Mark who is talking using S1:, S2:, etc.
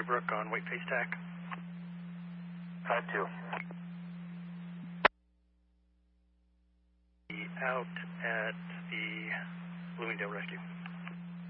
S1: Brook on Whiteface TAC.
S2: 5-2.
S1: Out at the Bloomingdale Rescue.